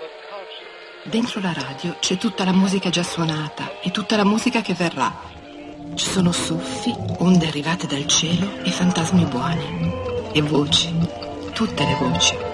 Dentro la radio c'è tutta la musica già suonata e tutta la musica che verrà. Ci sono soffi, onde arrivate dal cielo e fantasmi buoni. E voci, tutte le voci.